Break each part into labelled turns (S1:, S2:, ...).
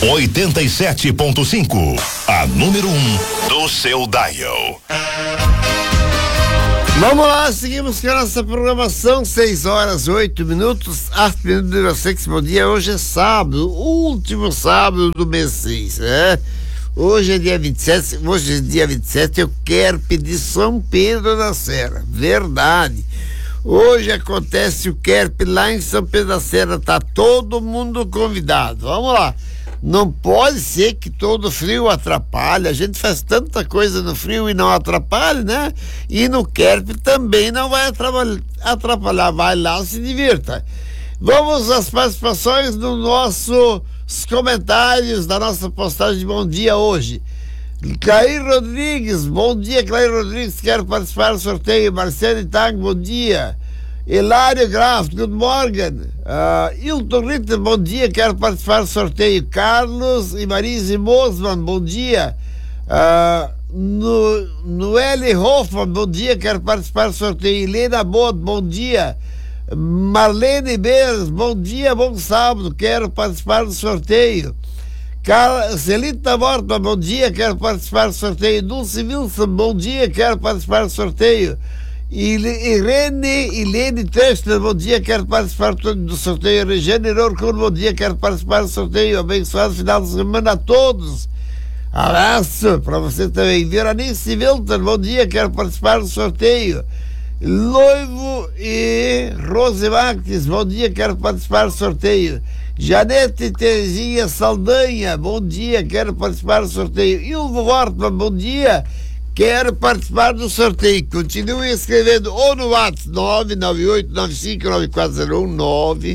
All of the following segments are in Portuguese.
S1: 87.5, a número 1 do seu dial.
S2: Vamos lá, seguimos com a nossa programação, 6h08. Afternoon número 6, bom dia. Hoje é sábado, último sábado do mês 6, né? Hoje é dia 27, eu quero pedir São Pedro da Serra, verdade. Hoje acontece o Kerp lá em São Pedro da Serra, tá todo mundo convidado. Vamos lá. Não pode ser que todo frio atrapalhe. A gente faz tanta coisa no frio e não atrapalha, né? E no Kerp também não vai atrapalhar. Vai lá, se divirta. Vamos às participações nos nossos comentários da nossa postagem de bom dia hoje. Clair Rodrigues, bom dia, Clair Rodrigues, quero participar do sorteio. Marcelo Itang, bom dia. Hilário Graf, good morning. Hilton Ritter, bom dia, quero participar do sorteio. Carlos e Marise Mosman, bom dia. Noelle Hoffman, bom dia, quero participar do sorteio. Helena Bod, bom dia. Marlene Beers, bom dia, bom sábado, quero participar do sorteio. Celita Morta, bom dia, quero participar do sorteio. Dulce Wilson, bom dia, quero participar do sorteio. Irene Tester, bom dia, quero participar do sorteio. Regiane Orcon, bom dia, quero participar do sorteio. Abençoado final de semana a todos. Abraço para você também. Veronice Wilton, bom dia, quero participar do sorteio. Loivo e Rose Marques, bom dia, quero participar do sorteio. Janete Terezinha Saldanha, bom dia, quero participar do sorteio. Ilvo Wortman, bom dia, quero participar do sorteio. Continue escrevendo ou no WhatsApp 998959401,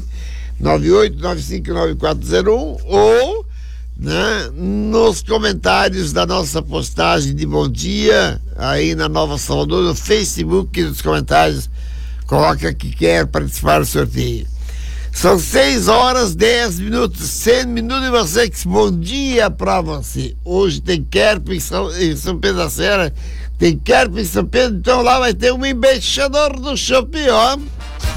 S2: 998959401, ou nos comentários da nossa postagem de bom dia aí na Nova Salvador, no Facebook, nos comentários coloca que quer participar do sorteio. São 6h10, 100 minutos e você, bom dia pra você. Hoje tem Kerp em São Pedro da Serra, tem Kerp em São Pedro, então lá vai ter um embaixador do shopping, ó.